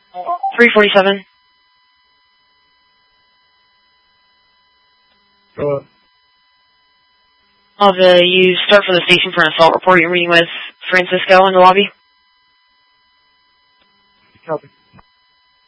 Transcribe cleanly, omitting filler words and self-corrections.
347. Go up. I'll have you start for the station for an assault report. You're meeting with Francisco in the lobby. Copy.